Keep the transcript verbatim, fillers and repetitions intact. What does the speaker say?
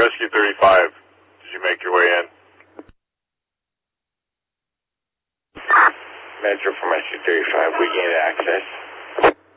Rescue thirty-five, did you make your way in? Metro from Rescue thirty-five, we gained access.